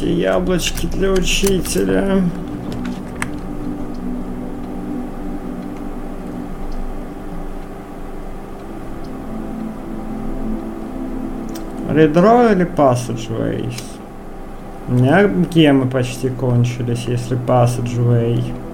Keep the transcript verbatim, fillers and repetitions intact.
Все яблочки для учителя. Редро или Passageways? У меня гемы почти кончились, если Passageways.